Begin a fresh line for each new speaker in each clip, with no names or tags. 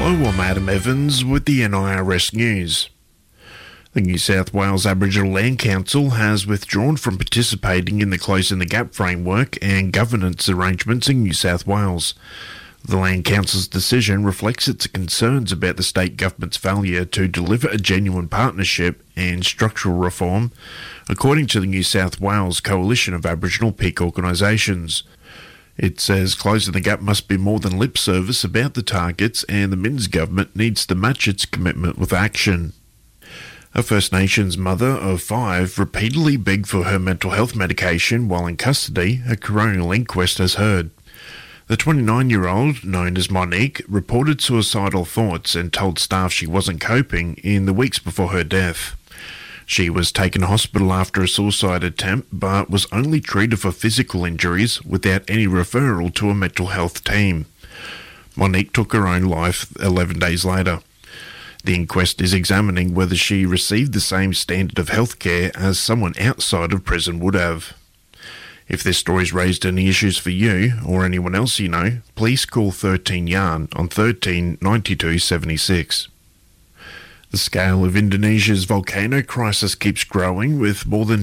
Hello, I'm Adam Evans with the NIRS News. The New South Wales Aboriginal Land Council has withdrawn from participating in the Closing the Gap framework and governance arrangements in New South Wales. The Land Council's decision reflects its concerns about the state government's failure to deliver a genuine partnership and structural reform, according to the New South Wales Coalition of Aboriginal Peak Organisations. It says Closing the Gap must be more than lip service about the targets, and the Minns government needs to match its commitment with action. A First Nations mother of 5 repeatedly begged for her mental health medication while in custody, a coronial inquest has heard. The 29-year-old, known as Monique, reported suicidal thoughts and told staff she wasn't coping in the weeks before her death. She was taken to hospital after a suicide attempt, but was only treated for physical injuries without any referral to a mental health team. Monique took her own life 11 days later. The inquest is examining whether she received the same standard of health care as someone outside of prison would have. If this story's raised any issues for you or anyone else you know, please call 13 Yarn on 13 92 76. The scale of Indonesia's volcano crisis keeps growing, with more than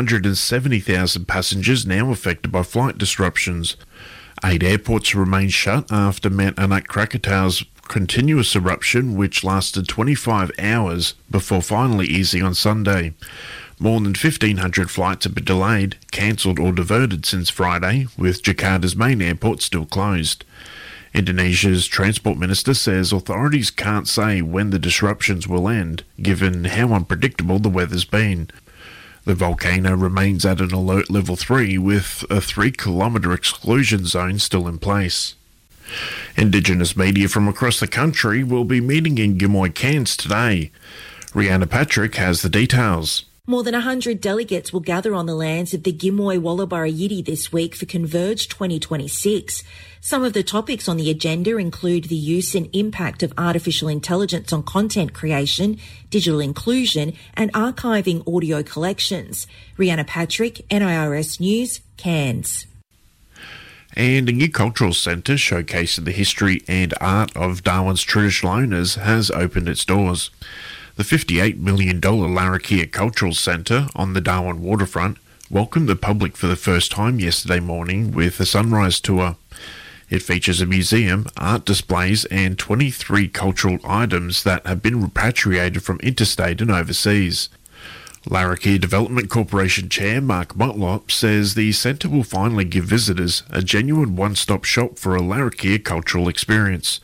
270,000 passengers now affected by flight disruptions. 8 airports remain shut after Mount Anak Krakatau's continuous eruption, which lasted 25 hours before finally easing on Sunday. More than 1,500 flights have been delayed, cancelled or diverted since Friday, with Jakarta's main airport still closed. Indonesia's Transport Minister says authorities can't say when the disruptions will end, given how unpredictable the weather's been. The volcano remains at an alert level 3, with a 3-kilometre exclusion zone still in place. Indigenous media from across the country will be meeting in Gimoy, Cairns today. Rihanna Patrick has the details.
More than 100 delegates will gather on the lands of the Gimoy Wallaburra Yiddi this week for Converge 2026. Some of the topics on the agenda include the use and impact of artificial intelligence on content creation, digital inclusion and archiving audio collections. Rihanna Patrick, NIRS News, Cairns.
And a new cultural centre showcasing the history and art of Darwin's traditional owners has opened its doors. The $58 million Larrakia Cultural Centre on the Darwin waterfront welcomed the public for the first time yesterday morning with a sunrise tour. It features a museum, art displays and 23 cultural items that have been repatriated from interstate and overseas. Larrakia Development Corporation Chair Mark Motlop says the centre will finally give visitors a genuine one-stop shop for a Larrakia cultural experience.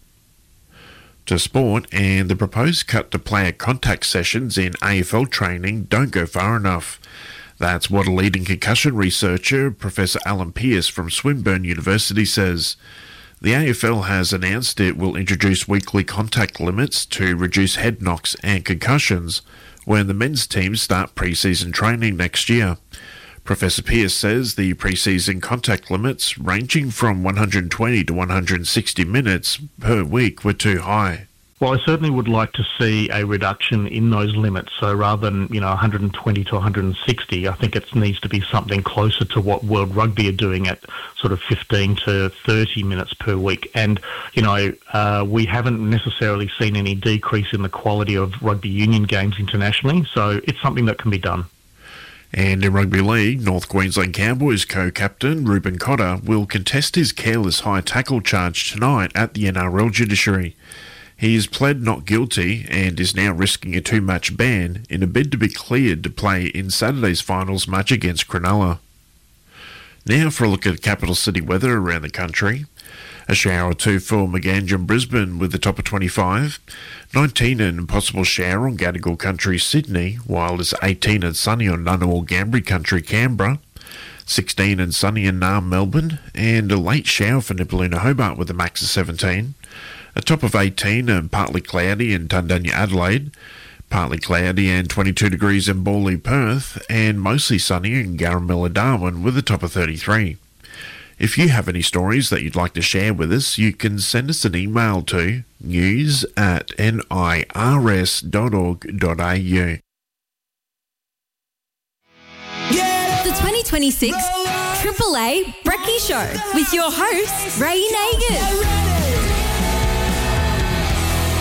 To sport, and the proposed cut to player contact sessions in AFL training don't go far enough. That's what a leading concussion researcher, Professor Alan Pearce from Swinburne University, says. The AFL has announced it will introduce weekly contact limits to reduce head knocks and concussions when the men's teams start pre-season training next year. Professor Pearce says the pre-season contact limits, ranging from 120 to 160 minutes per week, were too high.
Well, I certainly would like to see a reduction in those limits. So rather than 120 to 160, I think it needs to be something closer to what World Rugby are doing at sort of 15 to 30 minutes per week. And we haven't necessarily seen any decrease in the quality of rugby union games internationally. So it's something that can be done.
And in Rugby League, North Queensland Cowboys co-captain Ruben Cotter will contest his careless high tackle charge tonight at the NRL judiciary. He has pled not guilty and is now risking a 2-match ban in a bid to be cleared to play in Saturday's finals match against Cronulla. Now for a look at capital city weather around the country. A shower or two for Maganja and Brisbane with a top of 25. 19 and possible shower on Gadigal Country, Sydney, while it's 18 and sunny on Ngunnawal Gambri Country, Canberra. 16 and sunny in Naarm, Melbourne, and a late shower for Nipaluna, Hobart with a max of 17. A top of 18 and partly cloudy in Tundanya, Adelaide. Partly cloudy and 22 degrees in Bawley, Perth, and mostly sunny in Garramilla, Darwin with a top of 33. If you have any stories that you'd like to share with us, you can send us an email to news@nirs.org.au.
The 2026 Triple A Brekkie Show with your host, Ray Nagin.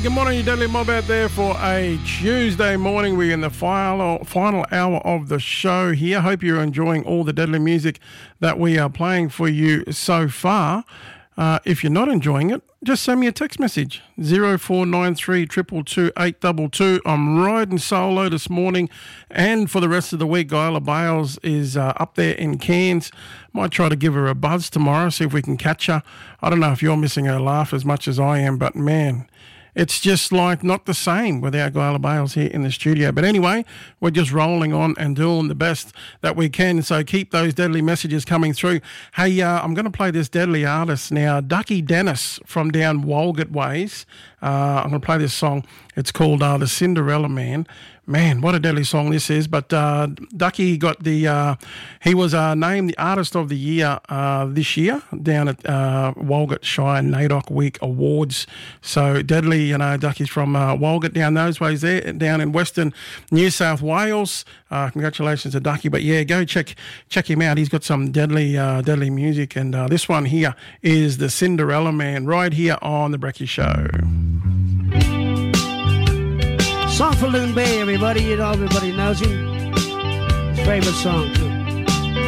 good morning, you Deadly Mob out there for a Tuesday morning. We're in the final hour of the show here. Hope you're enjoying all the deadly music that we are playing for you so far. If you're not enjoying it, just send me a text message, 0493 222 822. I'm riding solo this morning and for the rest of the week. Guyla Bales is up there in Cairns. Might try to give her a buzz tomorrow, see if we can catch her. I don't know if you're missing her laugh as much as I am, but man, it's just like not the same without Guyla Bales here in the studio. But anyway, we're just rolling on and doing the best that we can. So keep those deadly messages coming through. Hey, I'm going to play this deadly artist now, Ducky Dennis from down Walgett ways. I'm going to play this song. It's called The Cinderella Man. Man, what a deadly song this is. But Ducky got he was named the Artist of the Year this year down at Walgett Shire NAIDOC Week Awards. So deadly, Ducky's from Walgett down those ways there, down in Western New South Wales. Congratulations to Ducky. But yeah, go check him out. He's got some deadly music. And this one here is The Cinderella Man right here on The Brekkie Show.
Song for Loon Bay, everybody. Everybody knows him. His favorite song.